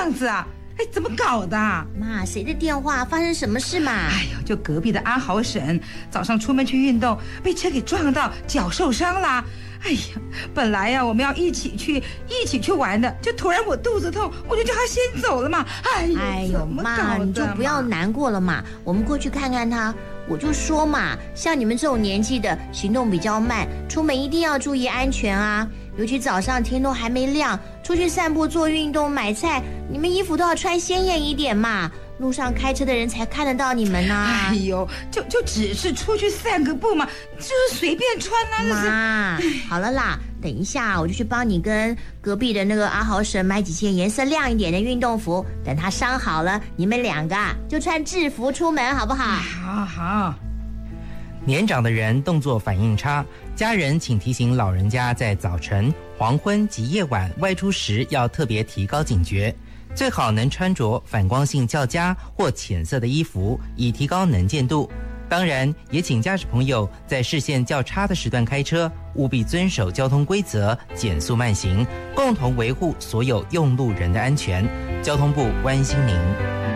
样子啊？哎，怎么搞的？ 妈，谁的电话？发生什么事嘛？ 哎呦，就隔壁的阿豪婶，早上出门去运动，被车给撞到，脚受伤啦。哎呀，本来呀我们要一起去玩的，就突然我肚子痛，我就叫他先走了嘛。哎呦， 妈，你就不要难过了嘛，我们过去看看他。我就说嘛，像你们这种年纪的，行动比较慢，出门一定要注意安全啊。尤其早上天都还没亮，出去散步、做运动、买菜，你们衣服都要穿鲜艳一点嘛，路上开车的人才看得到你们啊。 哎呦，就只是出去散个步嘛，就是随便穿啊。 妈，好了啦，等一下我就去帮你跟隔壁的那个阿豪婶买几件颜色亮一点的运动服，等他伤好了，你们两个就穿制服出门好不好？ 好。 年长的人动作反应差，家人请提醒老人家在早晨、黄昏及夜晚外出时要特别提高警觉，最好能穿着反光性较佳或浅色的衣服，以提高能见度。当然，也请驾驶朋友在视线较差的时段开车，务必遵守交通规则，减速慢行，共同维护所有用路人的安全。交通部关心您。